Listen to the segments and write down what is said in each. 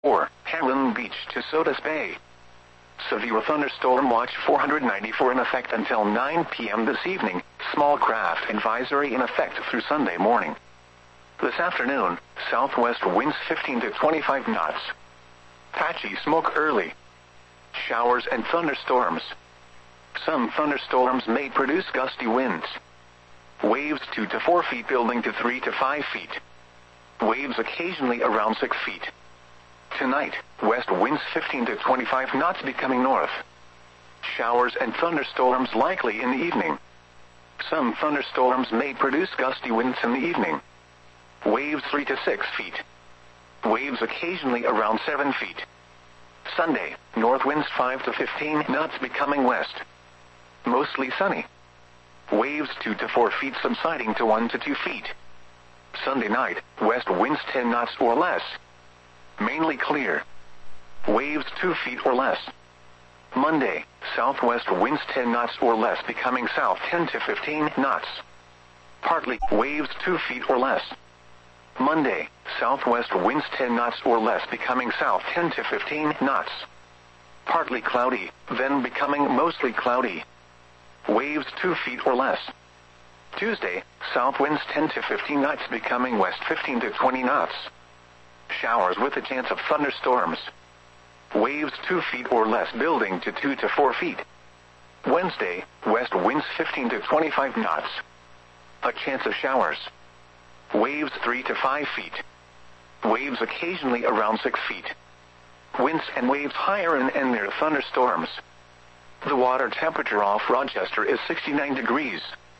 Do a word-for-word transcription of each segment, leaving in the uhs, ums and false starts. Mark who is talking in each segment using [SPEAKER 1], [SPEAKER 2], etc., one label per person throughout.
[SPEAKER 1] four. Hamlin Beach to Sodus Bay. Severe thunderstorm watch four hundred ninety-four in effect until nine p m this evening. Small craft advisory in effect through Sunday morning. This afternoon, southwest winds fifteen to twenty-five knots. Patchy smoke early. Showers and thunderstorms. Some thunderstorms may produce gusty winds. Waves two to four feet building to three to five feet. Waves occasionally around six feet. Tonight, west winds fifteen to twenty-five knots becoming north. Showers and thunderstorms likely in the evening. Some thunderstorms may produce gusty winds in the evening. Waves three to six feet. Waves occasionally around seven feet. Sunday, north winds five to fifteen knots becoming west. Mostly sunny. Waves two to four feet subsiding to one to two feet. Sunday night, west winds ten knots or less. Mainly clear. Waves two feet or less. Monday, southwest winds ten knots or less becoming south ten to fifteen knots. Partly, waves two feet or less. Monday, southwest winds ten knots or less becoming south ten to fifteen knots. Partly cloudy, then becoming mostly cloudy. Waves two feet or less. Tuesday, south winds ten to fifteen knots becoming west fifteen to twenty knots. Showers with a chance of thunderstorms. Waves two feet or less building to two to four feet. Wednesday, west winds fifteen to twenty-five knots. A chance of showers. Waves three to five feet. Waves occasionally around six feet. Winds and waves higher and, and near thunderstorms. The water temperature off Rochester is sixty-nine degrees.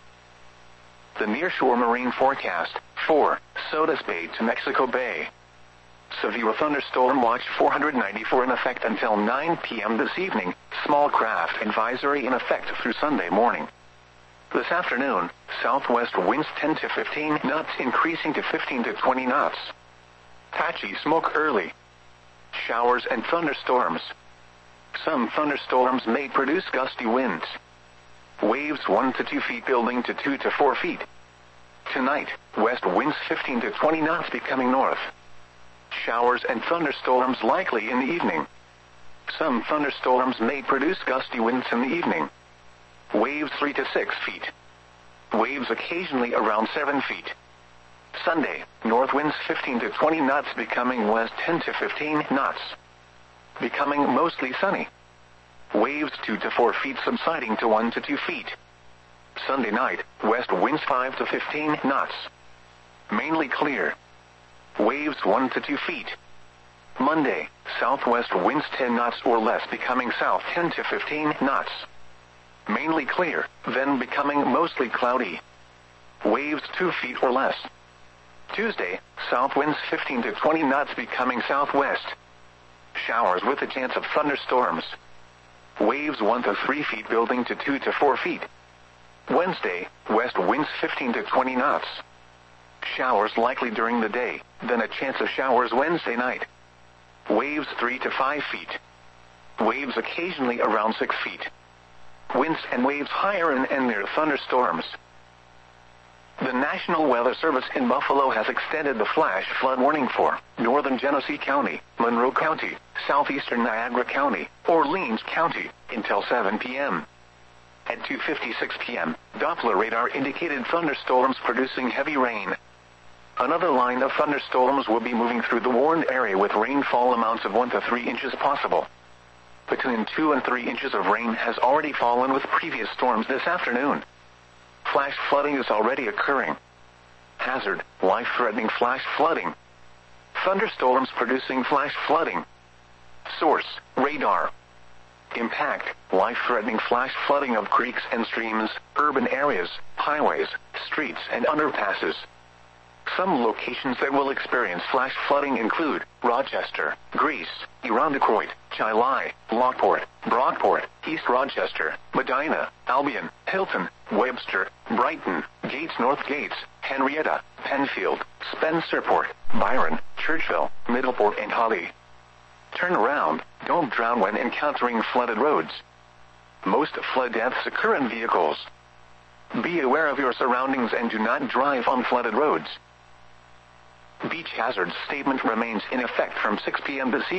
[SPEAKER 1] The nearshore marine forecast, four, Sodus Bay to Mexico Bay. Severe thunderstorm watch four hundred ninety-four in effect until nine p m this evening. Small craft advisory in effect through Sunday morning. This afternoon, southwest winds ten to fifteen knots increasing to fifteen to twenty knots. Patchy smoke early. Showers and thunderstorms. Some thunderstorms may produce gusty winds. Waves one to two feet building to two to four feet. Tonight, west winds fifteen to twenty knots becoming north. Showers and thunderstorms likely in the evening. Some thunderstorms may produce gusty winds in the evening. Waves three to six feet. Waves occasionally around seven feet. Sunday, north winds fifteen to twenty knots becoming west ten to fifteen knots. Becoming mostly sunny. Waves two to four feet subsiding to one to two feet. Sunday night, west winds five to fifteen knots. Mainly clear. Waves one to two feet. Monday, southwest winds ten knots or less becoming south ten to fifteen knots. Mainly clear, then becoming mostly cloudy. Waves two feet or less. Tuesday, south winds fifteen to twenty knots becoming southwest. Showers with a chance of thunderstorms. Waves one to three feet building to two to four feet. Wednesday, west winds fifteen to twenty knots. Showers likely during the day, then a chance of showers Wednesday night. Waves three to five feet. Waves occasionally around six feet. Winds and waves higher and, and near thunderstorms. The National Weather Service in Buffalo has extended the flash flood warning for northern Genesee County, Monroe County, southeastern Niagara County, Orleans County, until seven p m At two fifty-six p m, Doppler radar indicated thunderstorms producing heavy rain. Another line of thunderstorms will be moving through the warned area with rainfall amounts of one to three inches possible. Between two and three inches of rain has already fallen with previous storms this afternoon. Flash flooding is already occurring. Hazard, life-threatening flash flooding. Thunderstorms producing flash flooding. Source, radar. Impact, life-threatening flash flooding of creeks and streams, urban areas, highways, streets and underpasses. Some locations that will experience flash flooding include Rochester, Greece, Irondequoit, Chilai, Lockport, Brockport, East Rochester, Medina, Albion, Hilton, Webster, Brighton, Gates North Gates, Henrietta, Penfield, Spencerport, Byron, Churchville, Middleport and Holly. Turn around, don't drown when encountering flooded roads. Most flood deaths occur in vehicles. Be aware of your surroundings and do not drive on flooded roads. Beach hazard statement remains in effect from six p m this evening.